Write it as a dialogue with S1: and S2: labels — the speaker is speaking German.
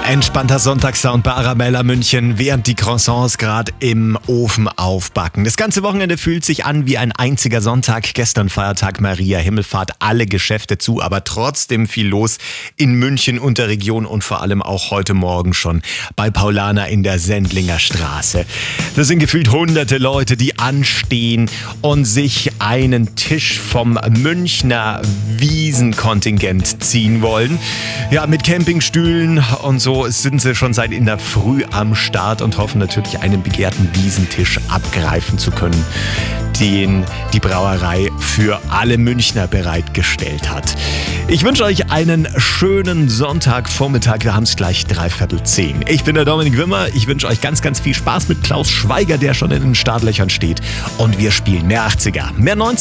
S1: Entspannter Sonntagssound bei Arabella München, während die Croissants gerade im Ofen aufbacken. Das ganze Wochenende fühlt sich an wie ein einziger Sonntag. Gestern Feiertag Maria Himmelfahrt, alle Geschäfte zu, aber trotzdem viel los in München und der Region und vor allem auch heute Morgen schon bei Paulaner in der Sendlinger Straße. Das sind gefühlt hunderte Leute, die anstehen und sich einen Tisch vom Münchner Wiesenkontingent ziehen wollen. Ja, mit Campingstühlen und so sind sie schon seit in der Früh am Start und hoffen natürlich, einen begehrten Wiesentisch abgreifen zu können, den die Brauerei für alle Münchner bereitgestellt hat. Ich wünsche euch einen schönen Sonntagvormittag. Wir haben es gleich 9:45. Ich bin der Dominik Wimmer. Ich wünsche euch ganz, ganz viel Spaß mit Klaus Schweiger, der schon in den Startlöchern steht. Und wir spielen mehr 80er, mehr 90er.